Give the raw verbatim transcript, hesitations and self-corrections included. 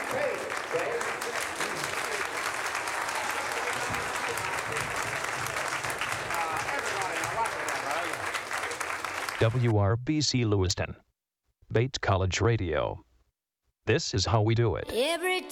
W R B C Lewiston, Bates College Radio. This is how we do it. Every